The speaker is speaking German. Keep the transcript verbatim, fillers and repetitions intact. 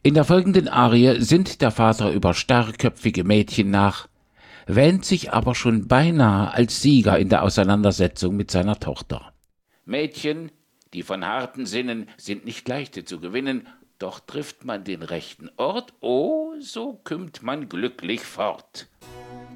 In der folgenden Arie sinnt der Vater über starrköpfige Mädchen nach, wähnt sich aber schon beinahe als Sieger in der Auseinandersetzung mit seiner Tochter. Mädchen, die von harten Sinnen, sind nicht leichte zu gewinnen, doch trifft man den rechten Ort, oh, so kümmt man glücklich fort.